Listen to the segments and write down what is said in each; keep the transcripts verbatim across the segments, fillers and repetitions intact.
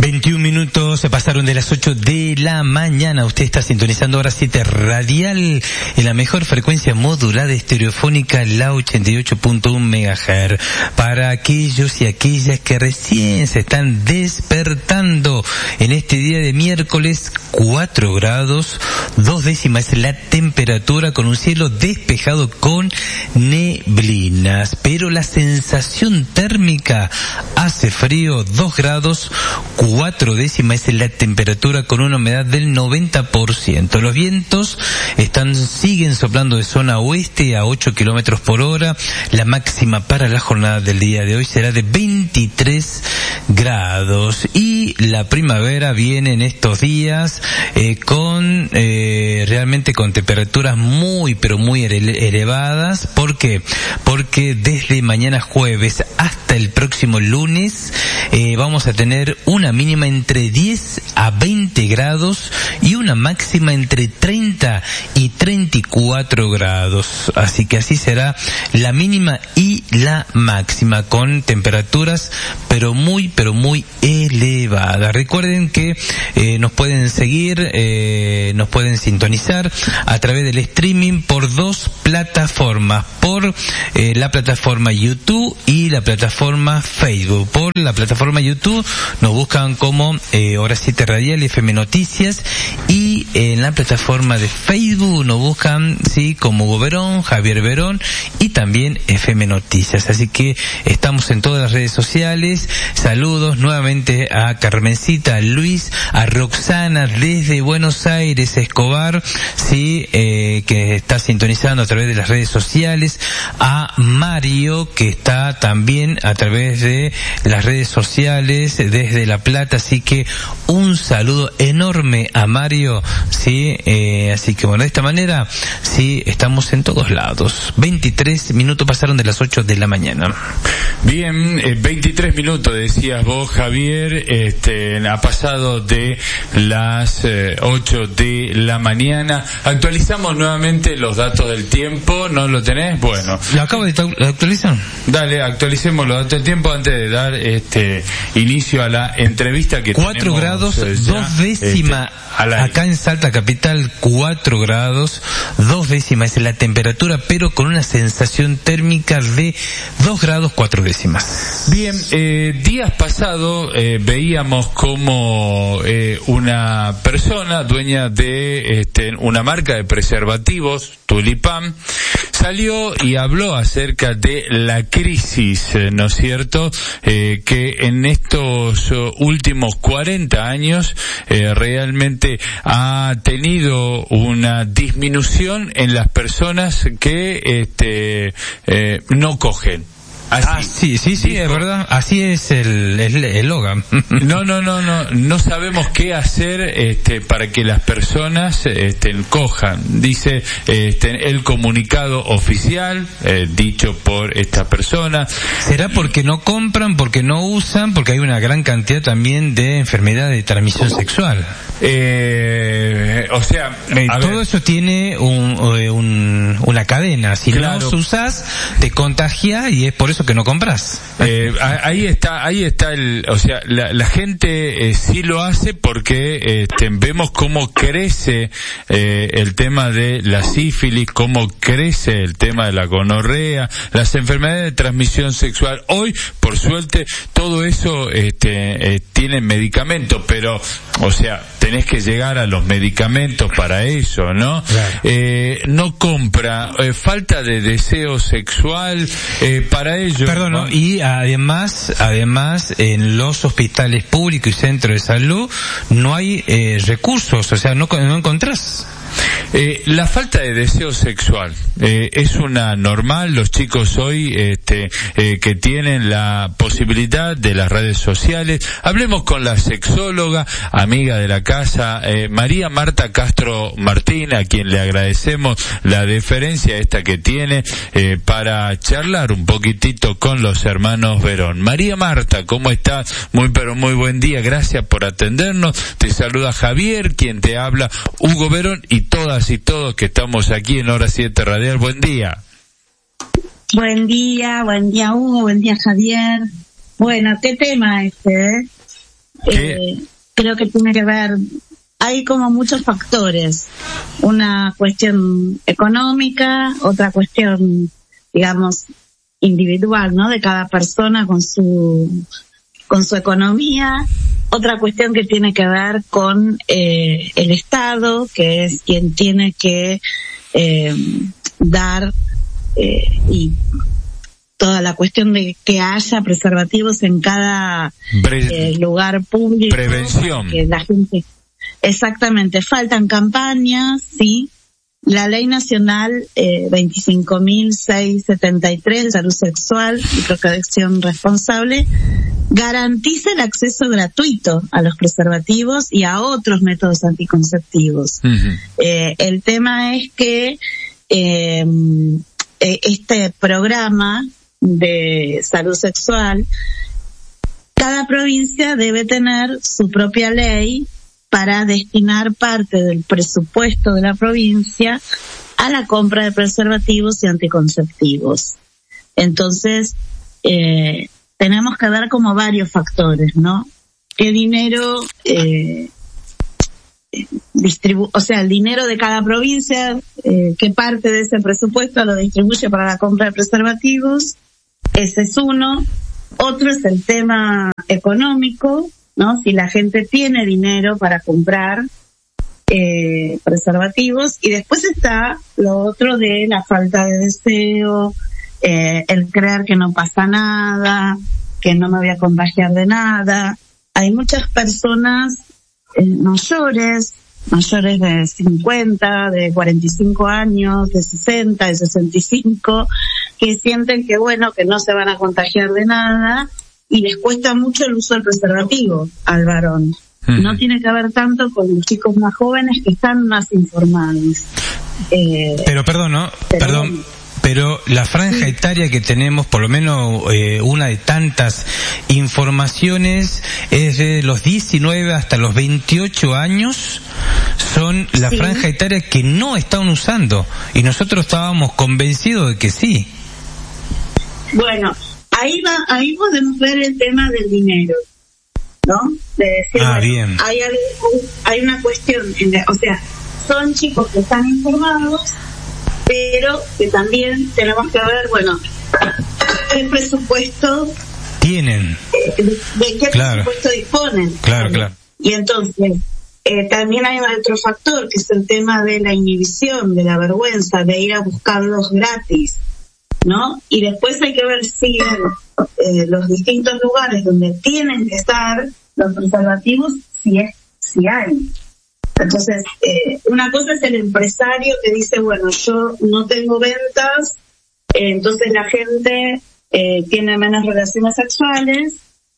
veintiún minutos se pasaron de las ocho de la mañana. Usted está sintonizando Hora siete Radial en la mejor frecuencia modulada estereofónica, la ochenta y ocho punto uno megahertz. Para aquellos y aquellas que recién se están despertando en este día de miércoles, cuatro grados, dos décimas la temperatura, con un cielo despejado con neblinas. Pero la sensación térmica hace frío, dos grados, cuatro décimas es la temperatura, con una humedad del noventa por ciento. Los vientos están siguen soplando de zona oeste a ocho kilómetros por hora. La máxima para la jornada del día de hoy será de veintitrés grados. Y la primavera viene en estos días eh, con eh, realmente con temperaturas muy pero muy ele- elevadas. ¿Por qué? Porque desde mañana jueves hasta el próximo lunes eh, vamos a tener una mínima entre diez a veinte grados y una máxima entre treinta y treinta y cuatro grados. Así que así será la mínima y la máxima, con temperaturas pero muy pero muy elevadas. Recuerden que eh, nos pueden seguir, eh, nos pueden sintonizar a través del streaming por dos plataformas, por eh, la plataforma YouTube y la plataforma Facebook. Por la plataforma YouTube nos buscan como eh, Hora siete Radial, F M Noticias, y en la plataforma de Facebook nos buscan, sí, como Hugo Verón, Javier Verón, y también F M Noticias. Así que estamos en todas las redes sociales. Saludos nuevamente a Carmencita, a Luis, a Roxana desde Buenos Aires, Escobar, sí, eh, que está sintonizando a través de las redes sociales, a Mario, que está también a través de las redes sociales desde La Plata. Así que un saludo enorme a Mario, sí, eh, así que bueno, de esta manera, sí, estamos en todos lados. veintitrés minutos pasaron de las ocho de la mañana. Bien, eh, veintitrés minutos decías vos, Javier, este, ha pasado de las eh, ocho de la mañana. Actualizamos nuevamente los datos del tiempo, ¿no lo tenés? Bueno. ¿Lo acabo de actualizar? Dale, actualicemos los datos del tiempo antes de dar este inicio a la entrevista que cuatro tenemos. Grados, eh, ya, dos décimas, este, acá en Salta Capital, cuatro grados, dos décimas es la temperatura, pero con una sensación térmica de dos grados, cuatro décimas. Bien, eh, días pasados eh, veíamos como eh, una persona dueña de este, una marca de preservativos, Tulipán, salió y habló acerca de la crisis, eh, ¿no es cierto?, eh, que en estos uh, últimos cuarenta años eh, realmente ha tenido una disminución en las personas que este eh, no cogen. Así. Ah, sí, sí, sí, es verdad. Así es el el eslogan. No, no, no, no, no sabemos qué hacer este para que las personas este cojan. Dice este el comunicado oficial eh, dicho por esta persona. ¿Será porque no compran, porque no usan, porque hay una gran cantidad también de enfermedades de transmisión sexual? Eh, o sea, eh, todo ver. Eso tiene un, un una cadena. Si claro. no usas, te contagia y es por eso que no compras. Eh, ahí está, ahí está el, o sea, la, la gente eh, sí lo hace porque este, vemos cómo crece eh, el tema de la sífilis, cómo crece el tema de la gonorrea, las enfermedades de transmisión sexual. Hoy, por suerte, todo eso este, eh, tiene medicamento, pero, o sea, tenés que llegar a los medicamentos para eso, ¿no? Claro. Eh, no compra, eh, falta de deseo sexual, eh, para ello. Perdón, ¿no? Y además, además, en los hospitales públicos y centros de salud no hay eh, recursos, o sea, no, no encontrás. Eh, la falta de deseo sexual eh, es una normal. Los chicos hoy este, eh, que tienen la posibilidad de las redes sociales. Hablemos con la sexóloga, amiga de la casa, eh, María Marta Castro Martín, a quien le agradecemos la deferencia esta que tiene eh, para charlar un poquitito con los hermanos Verón. María Marta, ¿cómo estás? Muy pero muy buen día, gracias por atendernos. Te saluda Javier, quien te habla, Hugo Verón, y todas y todos que estamos aquí en Hora siete Radial. Buen día. Buen día, buen día Hugo, buen día Javier. Bueno, ¿qué tema este? ¿eh? Eh, creo que tiene que ver, hay como muchos factores, una cuestión económica, otra cuestión, digamos, individual, ¿no? De cada persona con su, con su economía, otra cuestión que tiene que ver con eh, el Estado, que es quien tiene que eh, dar eh, y toda la cuestión de que haya preservativos en cada eh, lugar público. Prevención. Que la gente, exactamente, faltan campañas, sí. La Ley Nacional eh, veinticinco mil seiscientos setenta y tres de Salud Sexual y Procreación Responsable garantiza el acceso gratuito a los preservativos y a otros métodos anticonceptivos. Uh-huh. Eh, el tema es que eh, este programa de salud sexual, cada provincia debe tener su propia ley para destinar parte del presupuesto de la provincia a la compra de preservativos y anticonceptivos. Entonces, eh, tenemos que ver como varios factores, ¿no? ¿Qué dinero eh, distribu- o sea, el dinero de cada provincia, eh, qué parte de ese presupuesto lo distribuye para la compra de preservativos? Ese es uno. Otro es el tema económico, ¿no? Si la gente tiene dinero para comprar eh, preservativos. Y después está lo otro de la falta de deseo, eh, el creer que no pasa nada, que no me voy a contagiar de nada. Hay muchas personas eh, mayores, mayores de cincuenta, de cuarenta y cinco años, de sesenta, de sesenta y cinco, que sienten que bueno, que no se van a contagiar de nada y les cuesta mucho el uso del preservativo al varón. Uh-huh. No tiene que ver tanto con los chicos más jóvenes que están más informados. Eh, pero perdón, ¿no? Pero, perdón. Pero la franja sí. etaria que tenemos, por lo menos eh, una de tantas informaciones, es de los diecinueve hasta los veintiocho años, son la sí. franja etaria que no están usando. Y nosotros estábamos convencidos de que sí. Bueno, ahí va, ahí podemos ver el tema del dinero, ¿no? De decir, ah, bueno, bien. Hay, hay una cuestión, o sea, son chicos que están informados, pero que también tenemos que ver, bueno, qué presupuesto tienen, de, de qué claro. presupuesto disponen. Claro, claro. Y entonces, eh, también hay otro factor, que es el tema de la inhibición, de la vergüenza, de ir a buscarlos gratis, ¿no? Y después hay que ver si en eh, los distintos lugares donde tienen que estar los preservativos, si es, si hay. Entonces, eh, una cosa es el empresario que dice, bueno, yo no tengo ventas, eh, entonces la gente eh, tiene menos relaciones sexuales,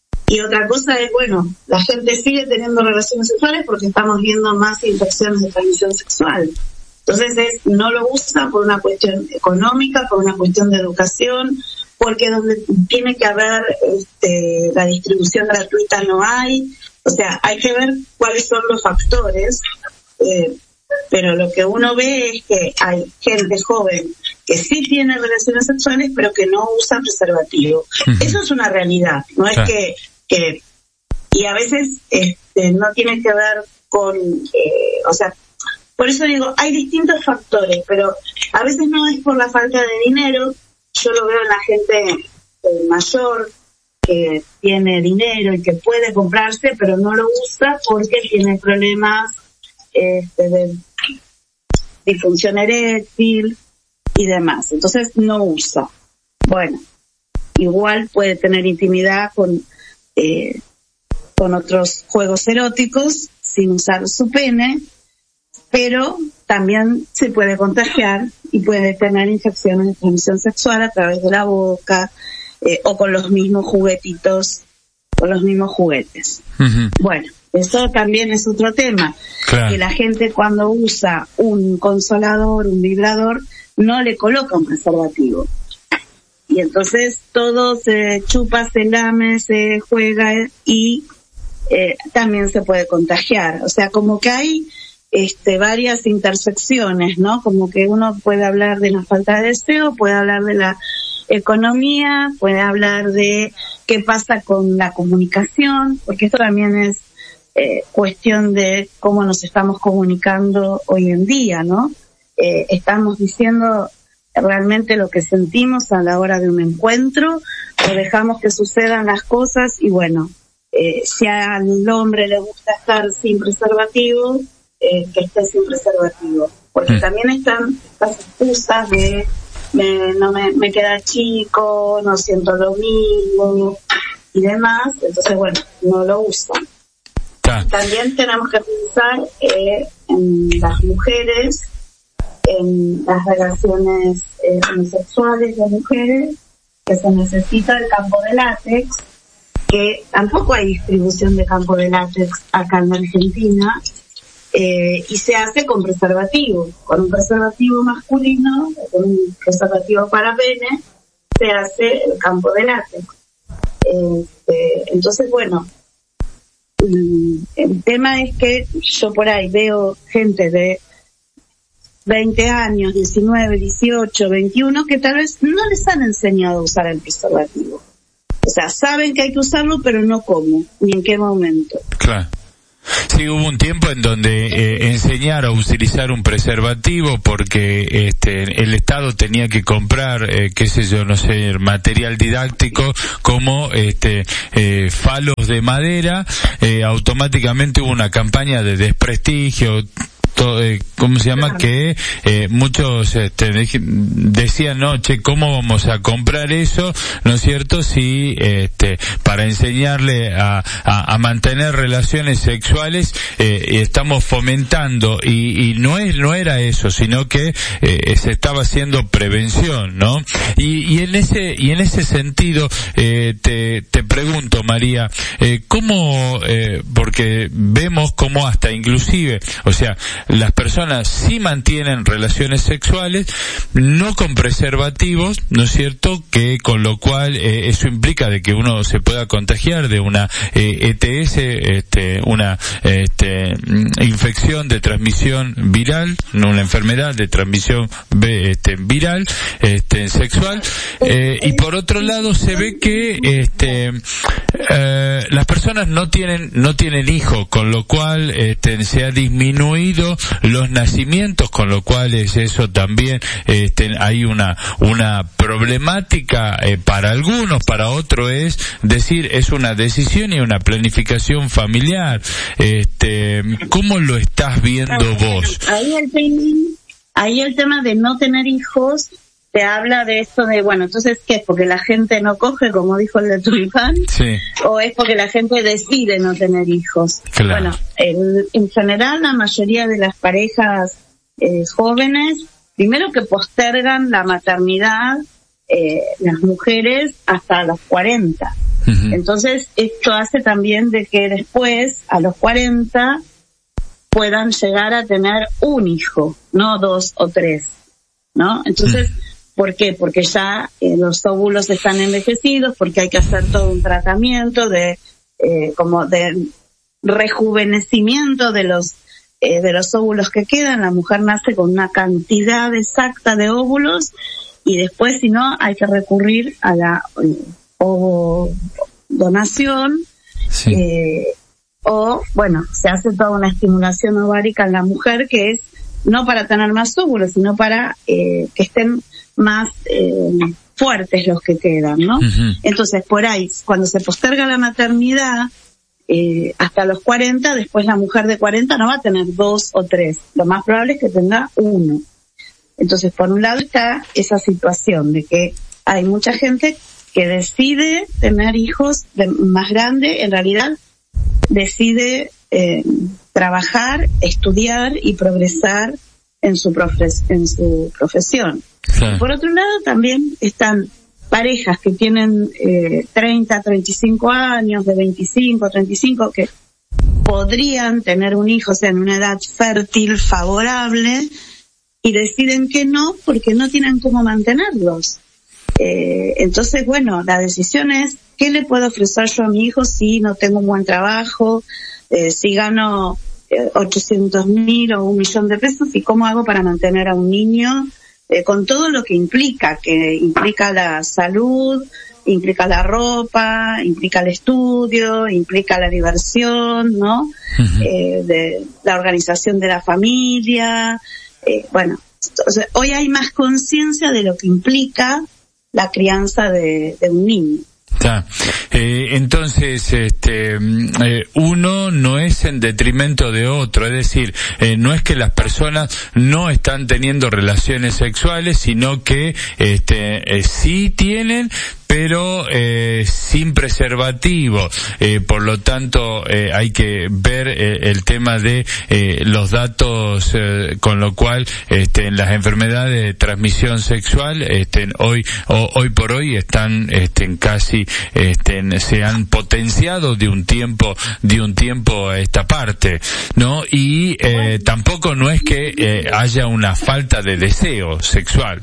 y otra cosa es, bueno, la gente sigue teniendo relaciones sexuales porque estamos viendo más infecciones de transmisión sexual. Entonces es, no lo usa por una cuestión económica, por una cuestión de educación, porque donde tiene que haber este, la distribución gratuita no hay. O sea, hay que ver cuáles son los factores, eh, pero lo que uno ve es que hay gente joven que sí tiene relaciones sexuales, pero que no usa preservativo. Uh-huh. Eso es una realidad, no es claro. que, que, y a veces este, no tiene que ver con, eh, o sea, por eso digo, hay distintos factores, pero a veces no es por la falta de dinero. Yo lo veo en la gente eh, mayor, que tiene dinero y que puede comprarse, pero no lo usa porque tiene problemas este, de disfunción eréctil y demás. Entonces no usa. Bueno, igual puede tener intimidad con eh, con otros juegos eróticos sin usar su pene, pero también se puede contagiar y puede tener infecciones de transmisión sexual a través de la boca, Eh, o con los mismos juguetitos, con los mismos juguetes. Uh-huh. Bueno, eso también es otro tema. Claro. Que la gente cuando usa un consolador, un vibrador, no le coloca un preservativo. Y entonces todo se chupa, se lame, se juega y eh, también se puede contagiar. O sea, como que hay este, varias intersecciones, ¿no? Como que uno puede hablar de la falta de deseo, puede hablar de la economía, puede hablar de qué pasa con la comunicación, porque esto también es eh, cuestión de cómo nos estamos comunicando hoy en día, ¿no? Eh, estamos diciendo realmente lo que sentimos a la hora de un encuentro, o dejamos que sucedan las cosas y bueno, eh, si al hombre le gusta estar sin preservativo, eh, que esté sin preservativo. Porque mm. también están estas excusas de me, no me, me queda chico, no siento lo mismo y demás, entonces bueno, no lo usan. Ah. También tenemos que pensar eh, en las mujeres, en las relaciones eh, homosexuales de mujeres, que se necesita el campo de látex, que tampoco hay distribución de campo de látex acá en Argentina, eh, y se hace con preservativo, con un preservativo masculino, con un preservativo para pene, se hace el campo de látex. Eh, entonces, bueno, el tema es que yo por ahí veo gente de veinte años, diecinueve, dieciocho, veintiuno, que tal vez no les han enseñado a usar el preservativo. O sea, saben que hay que usarlo, pero no cómo, ni en qué momento. Claro. Sí, hubo un tiempo en donde eh, enseñar a utilizar un preservativo porque este el Estado tenía que comprar, eh, qué sé yo, no sé, material didáctico como este eh, falos de madera, eh, automáticamente hubo una campaña de desprestigio. ¿Cómo se llama? Que eh, muchos este, decían, no, che, ¿cómo vamos a comprar eso? ¿No es cierto? Si este, para enseñarle a, a, a mantener relaciones sexuales eh, estamos fomentando y, y no es no era eso, sino que eh, se estaba haciendo prevención, ¿no? Y, y en ese y en ese sentido eh, te te pregunto, María, eh, ¿cómo? Eh, porque vemos cómo hasta inclusive, o sea, las personas sí mantienen relaciones sexuales, no con preservativos, ¿no es cierto? Que con lo cual eh, eso implica de que uno se pueda contagiar de una eh, E T S, este, una este, infección de transmisión viral, no una enfermedad de transmisión este, viral, este, sexual, eh, y por otro lado se ve que este, eh, las personas no tienen no tienen hijos, con lo cual este, se ha disminuido los nacimientos, con lo cual es eso también este, hay una una problemática eh, para algunos, para otros es decir, es una decisión y una planificación familiar. Este, ¿cómo lo estás viendo vos? Ahí el tema, ahí el tema de no tener hijos te habla de esto de, bueno, entonces, ¿qué es? ¿Porque la gente no coge, como dijo el de Tulipán? Sí. ¿O es porque la gente decide no tener hijos? Claro. Bueno, el, en general, la mayoría de las parejas eh, jóvenes, primero que postergan la maternidad, eh, las mujeres hasta los cuarenta. Uh-huh. Entonces, esto hace también de que después, a los cuarenta, puedan llegar a tener un hijo, no dos o tres, ¿no? Entonces, uh-huh. ¿por qué? Porque ya eh, los óvulos están envejecidos, porque hay que hacer todo un tratamiento de eh, como de rejuvenecimiento de los eh, de los óvulos que quedan. La mujer nace con una cantidad exacta de óvulos y después, si no, hay que recurrir a la eh, ovodonación. Sí. Eh, o, bueno, se hace toda una estimulación ovárica en la mujer que es no para tener más óvulos, sino para eh, que estén más eh, fuertes los que quedan, ¿no? Uh-huh. Entonces, por ahí, cuando se posterga la maternidad, eh, hasta los cuarenta, después la mujer de cuarenta no va a tener dos o tres. Lo más probable es que tenga uno. Entonces, por un lado está esa situación de que hay mucha gente que decide tener hijos de, más grandes, en realidad decide eh, trabajar, estudiar y progresar en su, profes- en su profesión. Sí. Por otro lado, también están parejas que tienen eh, treinta, treinta y cinco años, de veinticinco, treinta y cinco, que podrían tener un hijo, o sea, en una edad fértil favorable, y deciden que no porque no tienen cómo mantenerlos. Eh, entonces, bueno, la decisión es, ¿qué le puedo ofrecer yo a mi hijo si no tengo un buen trabajo, eh, si gano eh, ochocientos mil o un millón de pesos, y cómo hago para mantener a un niño eh, con todo lo que implica, que implica la salud, implica la ropa, implica el estudio, implica la diversión, ¿no? Uh-huh. Eh, de la organización de la familia, eh, bueno, entonces, hoy hay más conciencia de lo que implica la crianza de, de un niño. Está. Eh, entonces, este, eh, uno no es en detrimento de otro, es decir, eh, no es que las personas no están teniendo relaciones sexuales, sino que, este, eh, sí tienen, pero eh, sin preservativo. Eh, por lo tanto, eh, hay que ver eh, el tema de eh, los datos, eh, con lo cual, este, en las enfermedades de transmisión sexual, este, hoy, o, hoy por hoy están, este, casi, este, se han potenciado de un tiempo, de un tiempo a esta parte, ¿no? Y eh, tampoco no es que eh, haya una falta de deseo sexual.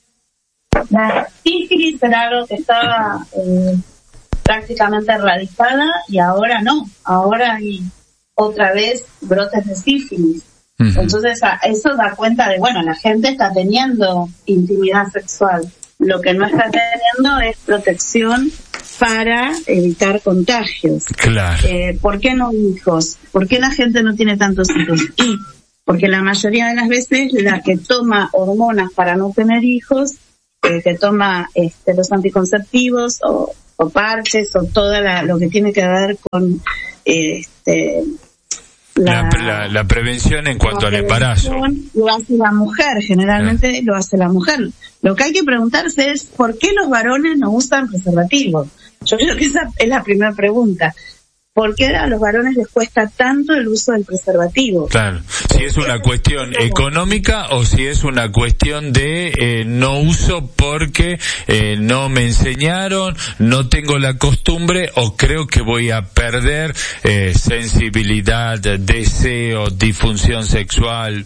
La sífilis era algo que estaba eh, prácticamente erradicada y ahora no, ahora hay otra vez brotes de sífilis. Uh-huh. Entonces eso da cuenta de, bueno, la gente está teniendo intimidad sexual, lo que no está teniendo es protección para evitar contagios. Claro. Eh, ¿Por qué no hijos? ¿Por qué la gente no tiene tantos hijos? Y porque la mayoría de las veces la que toma hormonas para no tener hijos, Eh, que toma este, los anticonceptivos o, o parches o todo lo que tiene que ver con eh, este, la, la, la, la prevención en cuanto al embarazo. Lo hace la mujer, generalmente eh. lo hace la mujer. Lo que hay que preguntarse es ¿por qué los varones no usan preservativos? Yo creo que esa es la primera pregunta. ¿Por qué a los varones les cuesta tanto el uso del preservativo? Claro, si es una cuestión económica o si es una cuestión de eh, no uso porque eh, no me enseñaron, no tengo la costumbre o creo que voy a perder eh, sensibilidad, deseo, disfunción sexual.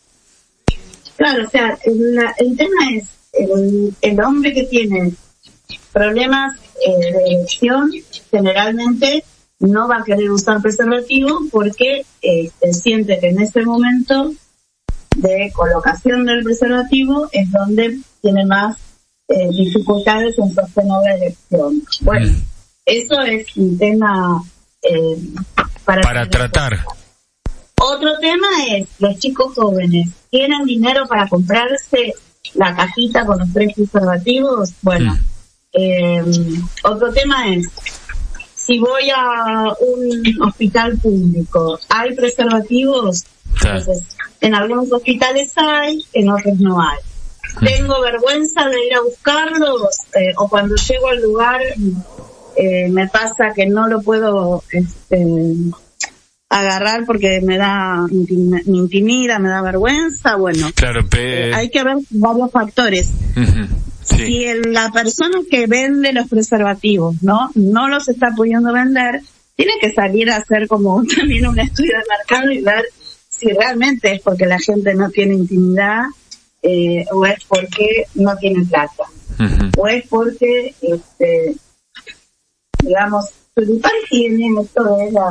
Claro, o sea, el, el tema es el, el hombre que tiene problemas eh, de erección generalmente no va a querer usar preservativo porque eh, siente que en ese momento de colocación del preservativo es donde tiene más eh, dificultades en sostener la erección. Bueno, eso es un tema eh, para, para tratar. Otro tema es los chicos jóvenes. ¿Tienen dinero para comprarse la cajita con los tres preservativos? Bueno, mm. eh, otro tema es si voy a un hospital público, ¿hay preservativos? Entonces, en algunos hospitales hay, en otros no hay. ¿Tengo vergüenza de ir a buscarlos? Eh, o cuando llego al lugar, eh, me pasa que no lo puedo este, agarrar porque me da, me intimida, me da vergüenza. Bueno, claro, pe... eh, hay que ver varios factores. Uh-huh. Sí. Si el, la persona que vende los preservativos, ¿no? No los está pudiendo vender, tiene que salir a hacer como también un estudio de mercado y ver si realmente es porque la gente no tiene intimidad, eh, o es porque no tiene plata. Uh-huh. O es porque, este, digamos, Tulipán tiene esto de la,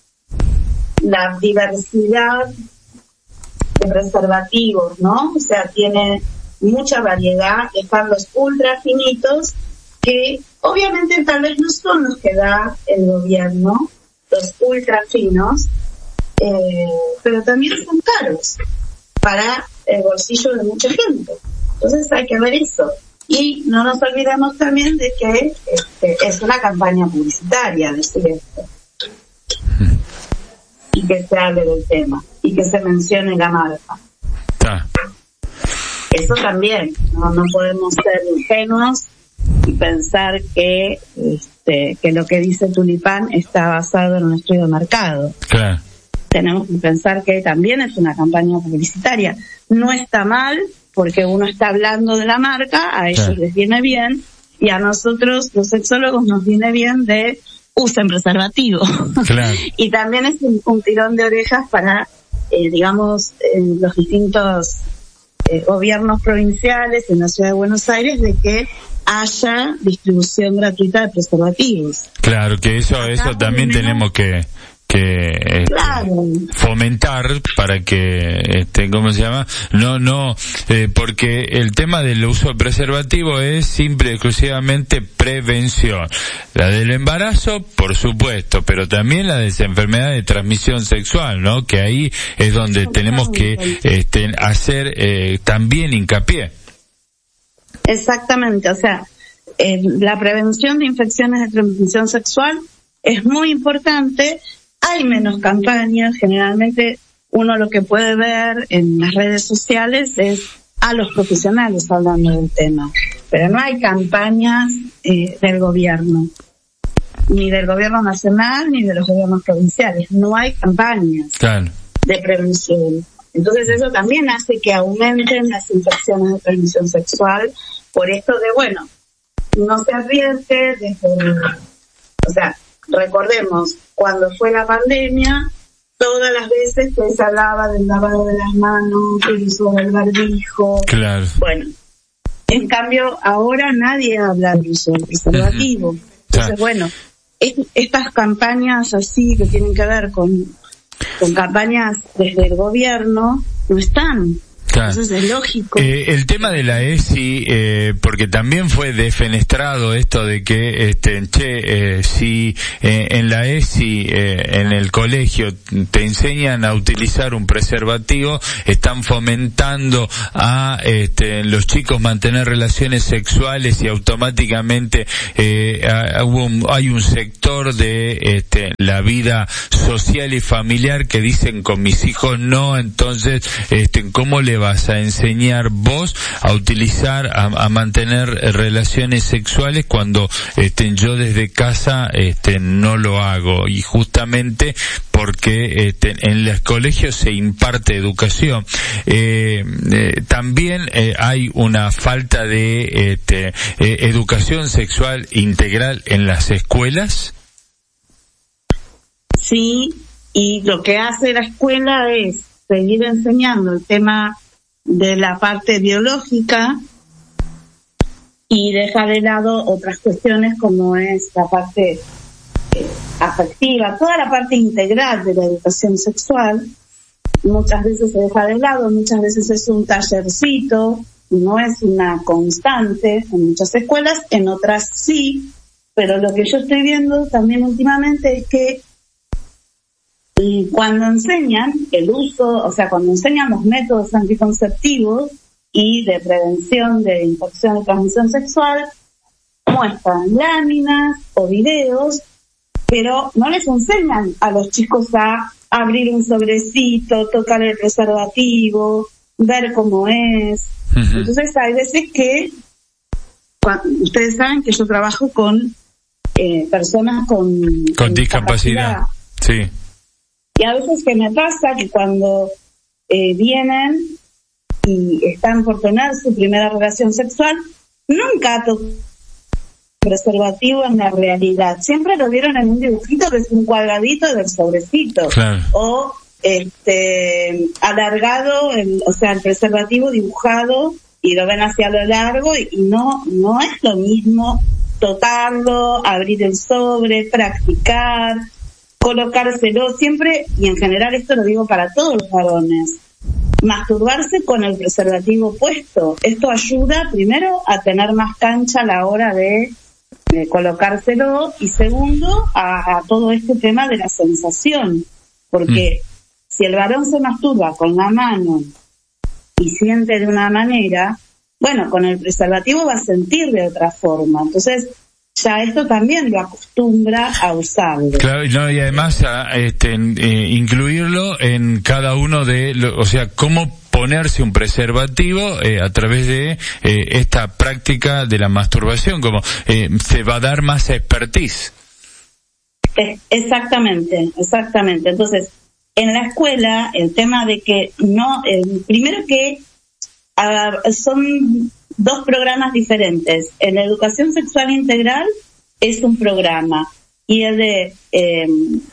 la diversidad de preservativos, ¿no? O sea, tiene mucha variedad, están los ultra finitos, que obviamente tal vez no son los que da el gobierno, los ultra finos, eh, pero también son caros para el bolsillo de mucha gente. Entonces hay que ver eso. Y no nos olvidemos también de que este, es una campaña publicitaria, decir esto. Y que se hable del tema, y que se mencione la marca. Ah. Eso también, no, no podemos ser ingenuos y pensar que este que lo que dice Tulipán está basado en un estudio de mercado. Claro. Tenemos que pensar que también es una campaña publicitaria. No está mal porque uno está hablando de la marca, a ellos claro. les viene bien, y a nosotros, los sexólogos, nos viene bien de usen preservativo. Claro. Y también es un, un tirón de orejas para, eh, digamos, eh, los distintos Eh, gobiernos provinciales en la ciudad de Buenos Aires de que haya distribución gratuita de preservativos. Claro, que eso Acá eso también tenemos que que este, claro. fomentar para que este cómo se llama no no eh, porque el tema del uso de preservativo es simple y exclusivamente prevención, la del embarazo por supuesto, pero también la de esa enfermedad de transmisión sexual, ¿no? Que ahí es donde tenemos que este hacer eh, también hincapié. Exactamente, o sea, eh, la prevención de infecciones de transmisión sexual es muy importante. Hay menos campañas, generalmente uno lo que puede ver en las redes sociales es a los profesionales hablando del tema, pero no hay campañas eh, del gobierno, ni del gobierno nacional, ni de los gobiernos provinciales, no hay campañas claro. de prevención. Entonces eso también hace que aumenten las infecciones de transmisión sexual, por esto de, bueno, no se advierte desde, o sea, recordemos, cuando fue la pandemia, todas las veces que se hablaba del lavado de las manos, del uso del barbijo. Claro. Bueno, en cambio, ahora nadie habla del uso del preservativo. Uh-huh. Entonces, bueno, es, estas campañas así que tienen que ver con, con campañas desde el gobierno, no están. Claro. Entonces es lógico. Eh, el tema de la E S I, eh, porque también fue defenestrado esto de que, este, che, eh, si eh, en la E S I, eh, en el colegio, te enseñan a utilizar un preservativo, están fomentando a este, los chicos mantener relaciones sexuales y automáticamente eh, a, un, hay un sector de este, la vida social y familiar que dicen con mis hijos no, entonces, este, ¿cómo le vas a enseñar vos a utilizar, a, a mantener relaciones sexuales cuando este, yo desde casa este, no lo hago? Y justamente porque este, en los colegios se imparte educación. Eh, eh, también eh, hay una falta de este, eh, educación sexual integral en las escuelas. Sí, y lo que hace la escuela es seguir enseñando el tema de la parte biológica y dejar de lado otras cuestiones como es la parte eh, afectiva, toda la parte integral de la educación sexual. Muchas veces se deja de lado, muchas veces es un tallercito, no es una constante en muchas escuelas, en otras sí, pero lo que yo estoy viendo también últimamente es que y cuando enseñan el uso, o sea, cuando enseñan los métodos anticonceptivos y de prevención de infección de transmisión sexual, muestran láminas o videos, pero no les enseñan a los chicos a abrir un sobrecito, tocar el preservativo, ver cómo es. Uh-huh. Entonces hay veces que, cuando, ustedes saben que yo trabajo con eh, personas con, con, con discapacidad. discapacidad. Sí. Y a veces que me pasa que cuando eh, vienen y están por tener su primera relación sexual, nunca tocan preservativo en la realidad. Siempre lo vieron en un dibujito que es un cuadradito del sobrecito. Claro. O este alargado, el, o sea, el preservativo dibujado y lo ven hacia lo largo y, y no, no es lo mismo tocarlo, abrir el sobre, practicar, colocárselo siempre, y en general esto lo digo para todos los varones, masturbarse con el preservativo puesto. Esto ayuda primero a tener más cancha a la hora de, de colocárselo y segundo a, a todo este tema de la sensación, porque mm. si el varón se masturba con la mano y siente de una manera, bueno, con el preservativo va a sentir de otra forma. Entonces ya esto también lo acostumbra a usarlo. Claro, no, y además a, este, eh, incluirlo en cada uno de, lo, o sea, cómo ponerse un preservativo eh, a través de eh, esta práctica de la masturbación, como eh, se va a dar más expertise. Exactamente, exactamente. Entonces, en la escuela, el tema de que no, el primero que uh, son dos programas diferentes. En la educación sexual integral es un programa y el de eh,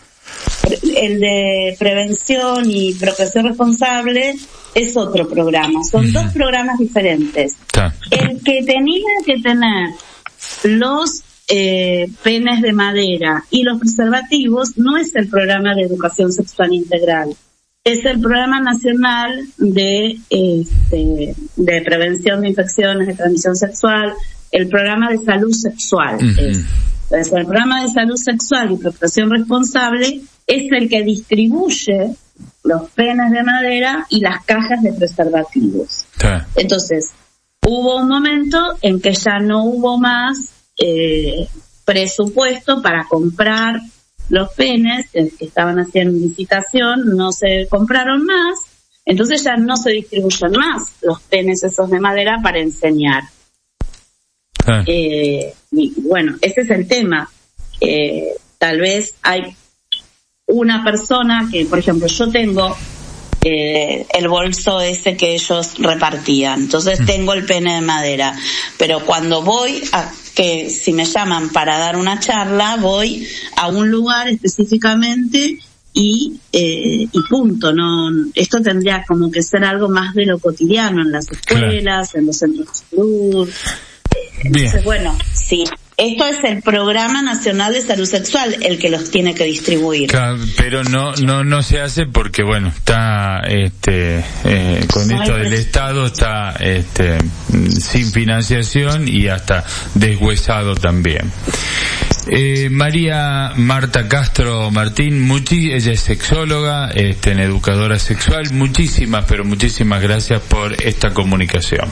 el de prevención y procreación responsable es otro programa. Son uh-huh. dos programas diferentes. Ta. El que tenía que tener los eh, penes de madera y los preservativos no es el programa de educación sexual integral, es el programa nacional de este, de prevención de infecciones de transmisión sexual, el programa de salud sexual. Uh-huh. es. Entonces, el programa de salud sexual y procreación responsable es el que distribuye los penes de madera y las cajas de preservativos. Sí. Entonces, hubo un momento en que ya no hubo más eh, presupuesto para comprar los penes que estaban haciendo licitación, no se compraron más, entonces ya no se distribuyen más los penes esos de madera para enseñar. Ah. Eh, y bueno, ese es el tema. Eh, tal vez hay una persona que, por ejemplo, yo tengo eh, el bolso ese que ellos repartían, entonces mm. tengo el pene de madera, pero cuando voy a que si me llaman para dar una charla, voy a un lugar específicamente y eh, y punto. No, esto tendría como que ser algo más de lo cotidiano en las escuelas, claro, en los centros de salud. Entonces, bueno, sí, esto es el Programa Nacional de Salud Sexual el que los tiene que distribuir. Claro, pero no no no se hace porque, bueno, está este eh, con esto del Estado está este sin financiación y hasta deshuesado también. Eh, María Marta Castro Martín, muchi- ella es sexóloga, este, en educadora sexual. Muchísimas, pero muchísimas gracias por esta comunicación.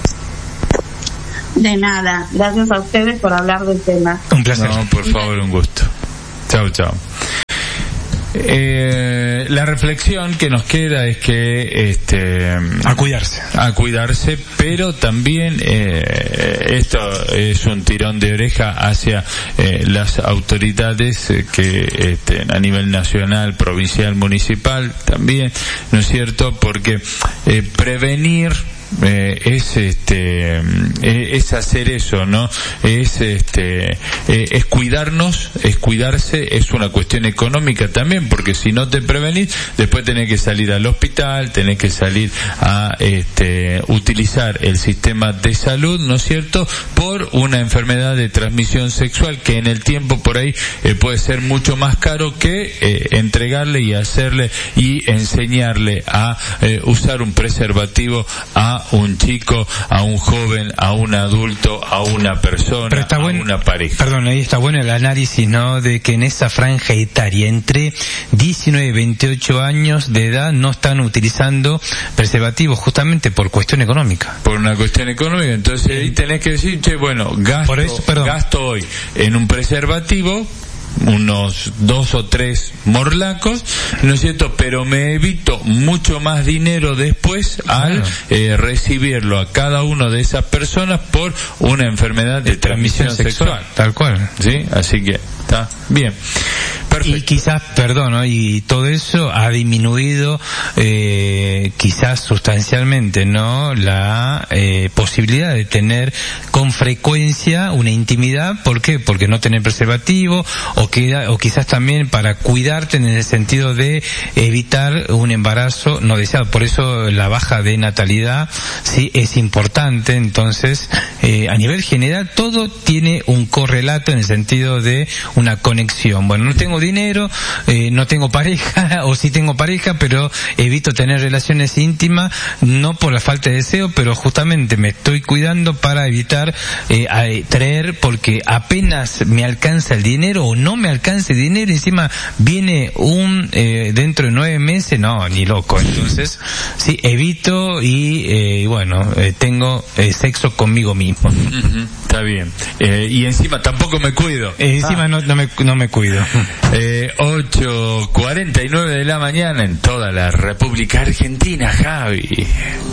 De nada, gracias a ustedes por hablar del tema. Un placer. No, por favor, un gusto. Chao, chao. Eh, la reflexión que nos queda es que este a cuidarse a cuidarse pero también eh, esto es un tirón de oreja hacia eh, las autoridades eh, que este, a nivel nacional, provincial, municipal también, ¿no es cierto? Porque eh, prevenir Eh, es este eh, es hacer eso, ¿no? Es este eh, es cuidarnos, es cuidarse, es una cuestión económica también, porque si no te prevenís, después tenés que salir al hospital, tenés que salir a este utilizar el sistema de salud, ¿no es cierto?, por una enfermedad de transmisión sexual que en el tiempo por ahí eh, puede ser mucho más caro que eh, entregarle y hacerle y enseñarle a eh, usar un preservativo a un chico, a un joven, a un adulto, a una persona, a bueno, una pareja. Perdón, ahí está bueno el análisis, ¿no?, de que en esa franja etaria entre diecinueve y veintiocho años de edad no están utilizando preservativos justamente por cuestión económica. Por una cuestión económica, entonces ahí tenés que decir, che, bueno, gasto, por eso, gasto hoy en un preservativo unos dos o tres morlacos, ¿no es cierto?, pero me evito mucho más dinero después al eh, recibirlo a cada una de esas personas por una enfermedad de, de transmisión, transmisión sexual. sexual. Tal cual. Sí, así que está bien. Perfecto. Y quizás, perdón, ¿no?, y todo eso ha disminuido eh, quizás sustancialmente, ¿no?, la eh, posibilidad de tener con frecuencia una intimidad. ¿Por qué? Porque no tener preservativo, o que o quizás también para cuidarte en el sentido de evitar un embarazo no deseado. Por eso la baja de natalidad sí es importante. Entonces, eh, a nivel general todo tiene un correlato en el sentido de una conexión. Bueno, no tengo dinero, eh, no tengo pareja, o sí tengo pareja, pero evito tener relaciones íntimas, no por la falta de deseo, pero justamente me estoy cuidando para evitar eh, traer, porque apenas me alcanza el dinero o no me alcanza el dinero, encima viene un eh, dentro de nueve meses, no, ni loco. Entonces, sí, evito y eh, bueno, eh, tengo eh, sexo conmigo mismo. Uh-huh. Está bien. Eh, y encima tampoco me cuido. Eh, encima ah. no, no, me, no me cuido. Eh, ocho cuarenta y nueve de la mañana en toda la República Argentina, Javi.